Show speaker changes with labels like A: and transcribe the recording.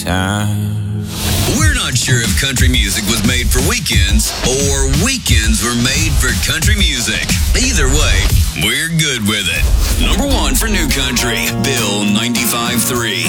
A: time.
B: We're not sure if country music was made for weekends or weekends were made for country music. Either way, we're good with it. Number one for new country, Bill 95.3.